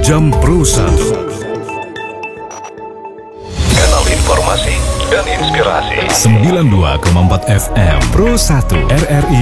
Jam Pro 1. Kanal informasi dan inspirasi 92,4 FM Pro 1 RRI